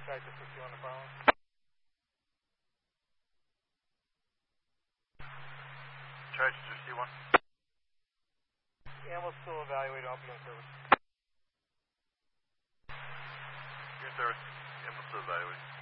Try to put you on the phone. Charge to C1. Yeah, we'll still evaluate. I'll be on service. Your service. Yeah, we'll still evaluate.